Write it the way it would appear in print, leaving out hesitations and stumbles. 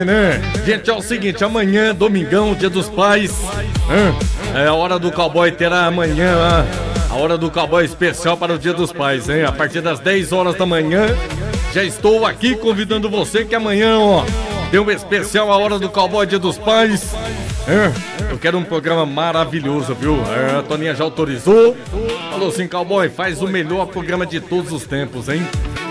Né? Gente, é o seguinte, amanhã, domingão, dia dos pais, a hora do cowboy terá amanhã, a hora do cowboy especial para o dia dos pais, hein? A partir das 10 horas da manhã, já estou aqui convidando você que amanhã, tem um especial a hora do cowboy, dia dos pais. Eu quero um programa maravilhoso, viu? A Toninha já autorizou, falou assim, cowboy, faz o melhor programa de todos os tempos, hein?